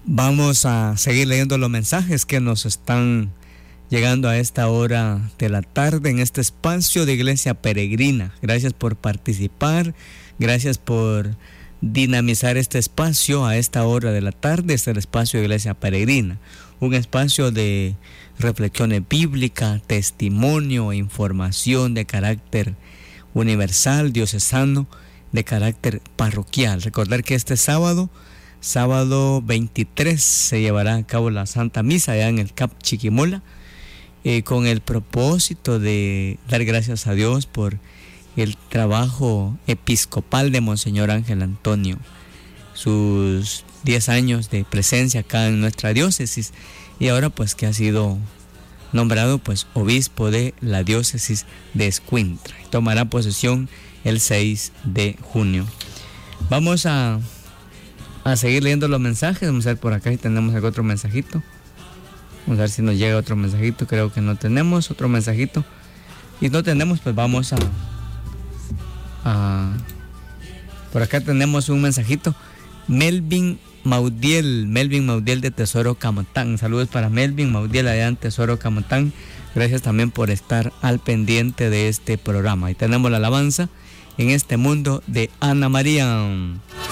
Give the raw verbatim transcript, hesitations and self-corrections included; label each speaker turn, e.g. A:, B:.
A: Vamos a seguir leyendo los mensajes que nos están llegando a esta hora de la tarde en este espacio de Iglesia Peregrina. Gracias por participar, gracias por dinamizar este espacio a esta hora de la tarde. Este es el espacio de Iglesia Peregrina, un espacio de reflexiones bíblicas, testimonio, información de carácter universal, diocesano, de carácter parroquial. Recordar que este sábado Sábado veintitrés se llevará a cabo la Santa Misa allá en el C A P Chiquimula, eh, con el propósito de dar gracias a Dios por el trabajo episcopal de Monseñor Ángel Antonio, sus diez años de presencia acá en nuestra diócesis, y ahora pues que ha sido nombrado pues obispo de la diócesis de Escuintla. Tomará posesión el seis de junio. Vamos a a seguir leyendo los mensajes. Vamos a ver por acá si tenemos algún otro mensajito. Vamos a ver si nos llega otro mensajito. Creo que no tenemos otro mensajito. Y no tenemos, pues vamos a, a por acá tenemos un mensajito. Melvin Maudiel, Melvin Maudiel de Tesoro Camotán. Saludos para Melvin Maudiel allá en Tesoro Camotán. Gracias también por estar al pendiente de este programa. Y tenemos la alabanza en este mundo de Ana María.